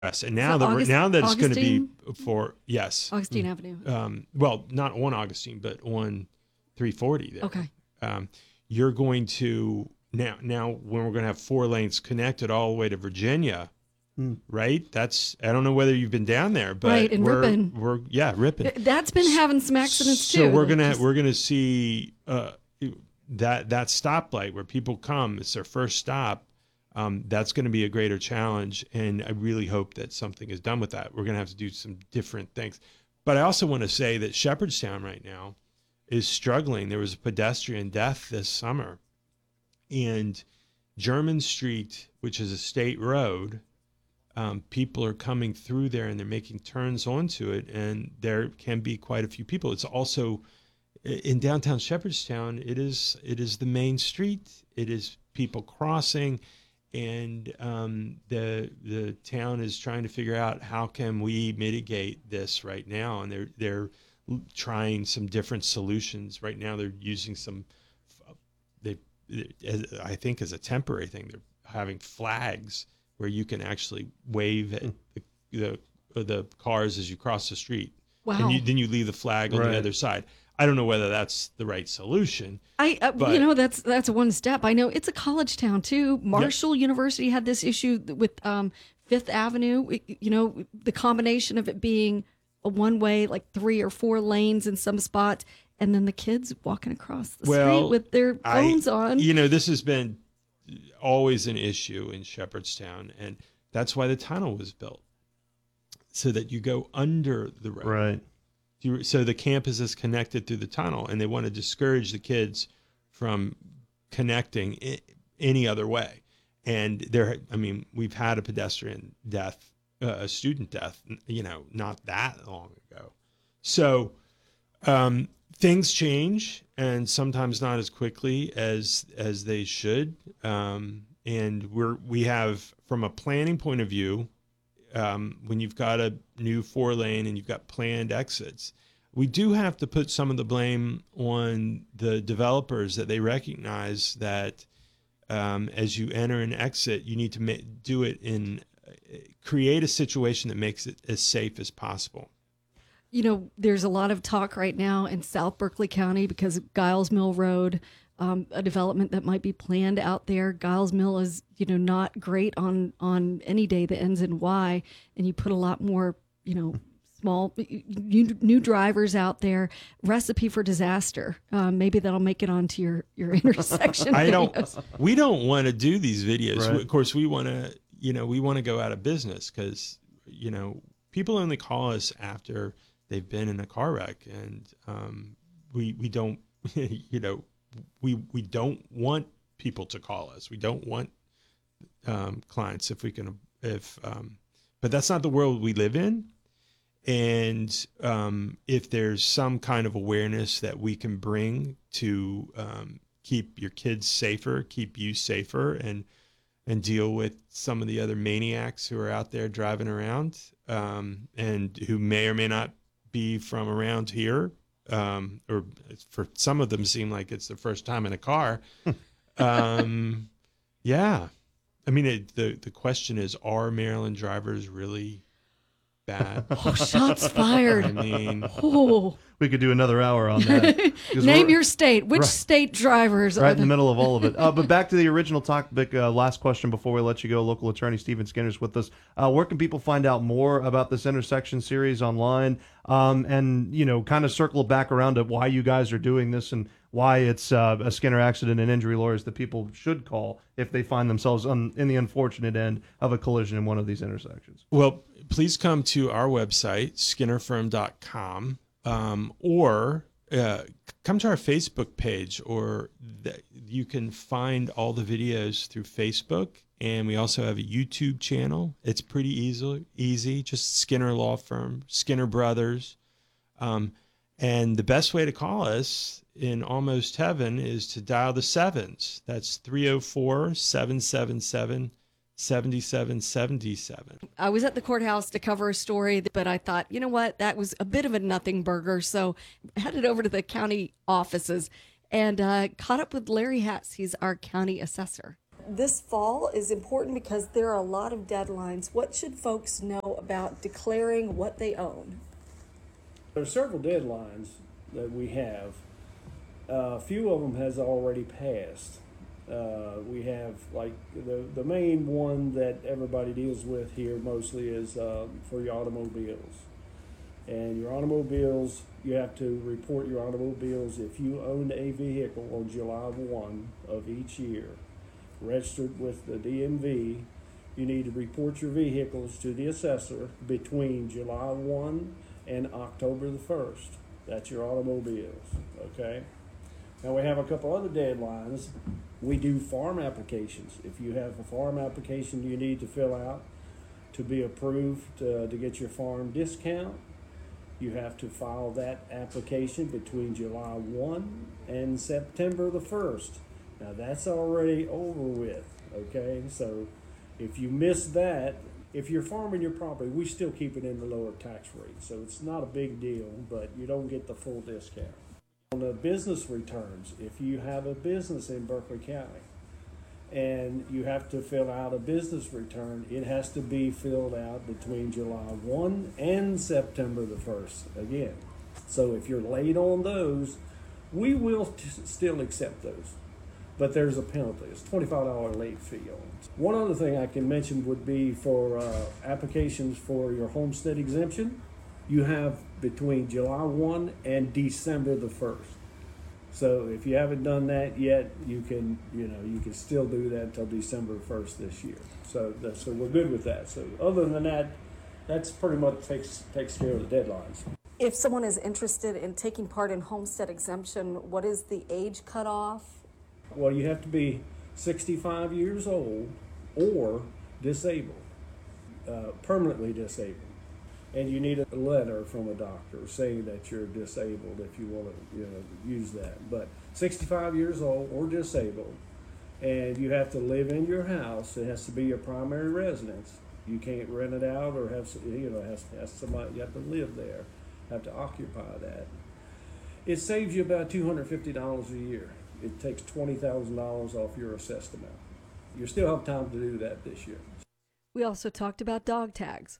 Yes, and now that it's going to be for Augustine Avenue. Well, not on Augustine, but on 340 there. Okay. You're going to now when we're going to have 4 lanes connected all the way to Virginia, right? I don't know whether you've been down there, but right in Ripon. Ripon. That's been having some accidents too. So we're gonna see that stoplight where people come. It's their first stop. That's going to be a greater challenge, and I really hope that something is done with that. We're going to have to do some different things. But I also want to say that Shepherdstown right now is struggling. There was a pedestrian death this summer, and German Street, which is a state road, people are coming through there and they're making turns onto it, and there can be quite a few people. It's also in downtown Shepherdstown. It is the main street. It is people crossing. And the town is trying to figure out how can we mitigate this right now, and they're trying some different solutions right now. They're using I think as a temporary thing, they're having flags where you can actually wave at the cars as you cross the street. Wow! And then you leave the flag on the other side. I don't know whether that's the right solution. That's one step. I know it's a college town too. Marshall University had this issue with Fifth Avenue. The combination of it being a one-way, like 3 or 4 lanes in some spots, and then the kids walking across the street with their phones on. This has been always an issue in Shepherdstown, and that's why the tunnel was built, so that you go under the road. Right. So the campus is connected through the tunnel, and they want to discourage the kids from connecting any other way. And we've had a pedestrian death, a student death, not that long ago. So things change, and sometimes not as quickly as they should. And we have, from a planning point of view, when you've got a new 4-lane and you've got planned exits, we do have to put some of the blame on the developers, that they recognize that as you enter and exit, you need to do it create a situation that makes it as safe as possible. There's a lot of talk right now in South Berkeley County because of Giles Mill Road, a development that might be planned out there. Giles Mill is, not great on any day that ends in Y, and you put a lot more, small new drivers out there. Recipe for disaster. Maybe that'll make it onto your intersection. We don't want to do these videos. Right. Of course, we want to go out of business because people only call us after they've been in a car wreck, and we don't we don't want people to call us. We don't want clients but that's not the world we live in. And if there's some kind of awareness that we can bring to keep your kids safer, keep you safer, and deal with some of the other maniacs who are out there driving around, and who may or may not be from around here, or for some of them seem like it's the first time in a car. Yeah. The question is, are Maryland drivers really bad? Oh, shots fired. We could do another hour on that. Name your state. Which state drivers? Right in the middle of all of it. But back to the original topic, last question before we let you go. Local attorney Stephen Skinner is with us. Where can people find out more about this intersection series online? And, kind of circle back around to why you guys are doing this and why it's a Skinner Accident and Injury Lawyers that people should call if they find themselves in the unfortunate end of a collision in one of these intersections. Well, please come to our website, skinnerfirm.com. Or come to our Facebook page, or you can find all the videos through Facebook. And we also have a YouTube channel. It's pretty easy, just Skinner Law Firm, Skinner Brothers. And the best way to call us in Almost Heaven is to dial the 7s. That's 304-777-7777. I was at the courthouse to cover a story, but I thought, you know what, that was a bit of a nothing burger. So headed over to the county offices and caught up with Larry Hatz. He's our county assessor. This fall is important because there are a lot of deadlines. What should folks know about declaring what they own? There are several deadlines that we have. A few of them has already passed. We have like the main one that everybody deals with here mostly is for your automobiles. And your automobiles, you have to report your automobiles if you own a vehicle on July 1 of each year, registered with the DMV. You need to report your vehicles to the assessor between July 1 and October the 1st. That's your automobiles, okay? Now we have a couple other deadlines. We do farm applications. If you have a farm application you need to fill out to be approved to get your farm discount, you have to file that application between July 1 and September the 1st. Now that's already over with, okay? So if you miss that, if you're farming your property, we still keep it in the lower tax rate. So it's not a big deal, but you don't get the full discount. On the business returns, if you have a business in Berkeley County and you have to fill out a business return, it has to be filled out between July 1 and September the 1st again. So if you're late on those, we will still accept those, but there's a penalty. It's $25 late fee on it. One other thing I can mention would be for applications for your homestead exemption. You have between July 1 and December the 1st. So if you haven't done that yet, you can still do that until December 1st this year. So we're good with that. So other than that, that's pretty much takes care of the deadlines. If someone is interested in taking part in homestead exemption, what is the age cutoff? Well, you have to be 65 years old or disabled, permanently disabled. And you need a letter from a doctor saying that you're disabled if you want to use that. But 65 years old or disabled, and you have to live in your house. It has to be your primary residence. You can't rent it out or have somebody, you have to live there, have to occupy that. It saves you about $250 a year. It takes $20,000 off your assessed amount. You still have time to do that this year. We also talked about dog tags.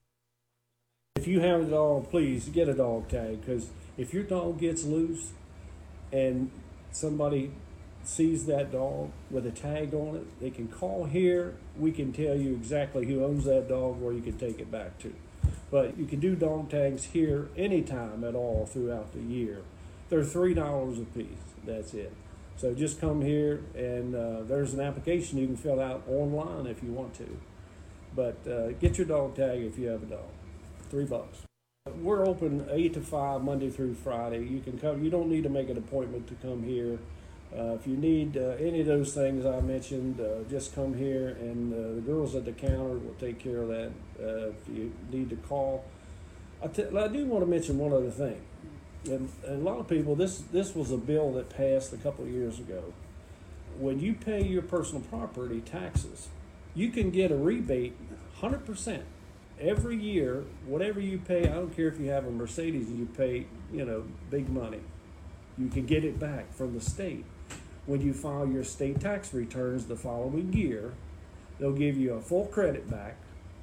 If you have a dog, please get a dog tag, because if your dog gets loose and somebody sees that dog with a tag on it, they can call here. We can tell you exactly who owns that dog, where you can take it back to. But you can do dog tags here anytime at all throughout the year. They're $3 a piece. That's it. So just come here, and there's an application you can fill out online if you want to. But get your dog tag if you have a dog. $3. We're open 8 to 5 Monday through Friday. You can come. You don't need to make an appointment to come here. If you need any of those things I mentioned, just come here, and the girls at the counter will take care of that. If you need to call, I do want to mention one other thing. And a lot of people, this was a bill that passed a couple of years ago. When you pay your personal property taxes, you can get a rebate 100%. Every year, whatever you pay, I don't care if you have a Mercedes and you pay, big money, you can get it back from the state. When you file your state tax returns the following year, they'll give you a full credit back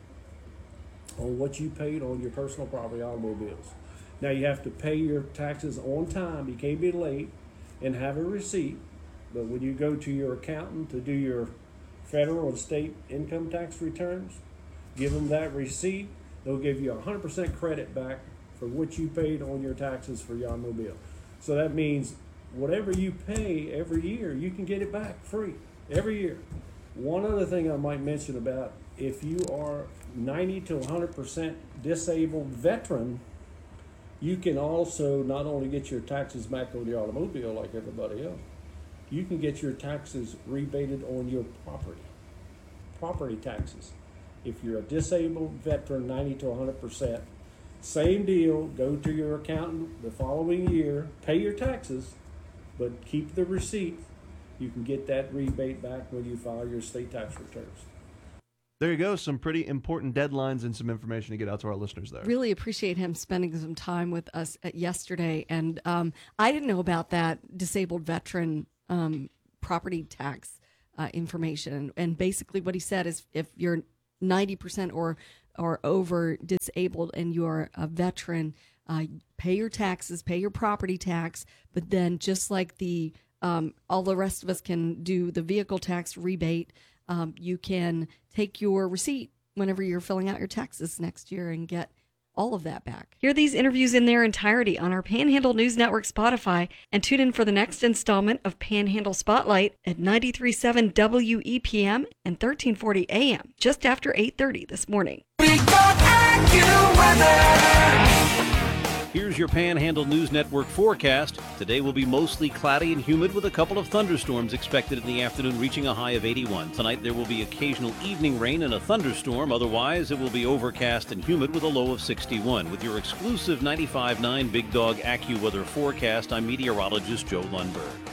on what you paid on your personal property automobiles. Now you have to pay your taxes on time. You can't be late and have a receipt. But when you go to your accountant to do your federal and state income tax returns, give them that receipt. They'll give you 100% credit back for what you paid on your taxes for your automobile. So that means whatever you pay every year, you can get it back free every year. One other thing I might mention about, if you are 90 to 100% disabled veteran, you can also not only get your taxes back on your automobile like everybody else, you can get your taxes rebated on your property taxes. If you're a disabled veteran, 90 to 100%, same deal, go to your accountant the following year, pay your taxes, but keep the receipt. You can get that rebate back when you file your state tax returns. There you go. Some pretty important deadlines and some information to get out to our listeners there. Really appreciate him spending some time with us yesterday. And I didn't know about that disabled veteran property tax information. And basically what he said is if you're 90% or over disabled and you're a veteran, pay your taxes, pay your property tax, but then just like the all the rest of us can do the vehicle tax rebate, you can take your receipt whenever you're filling out your taxes next year and get all of that back. Hear these interviews in their entirety on our Panhandle News Network Spotify, and tune in for the next installment of Panhandle Spotlight at 93.7 WEPM and 1340 AM, just after 8:30 this morning. Here's your Panhandle News Network forecast. Today will be mostly cloudy and humid with a couple of thunderstorms expected in the afternoon, reaching a high of 81. Tonight there will be occasional evening rain and a thunderstorm. Otherwise, it will be overcast and humid with a low of 61. With your exclusive 95.9 Big Dog AccuWeather forecast, I'm meteorologist Joe Lundberg.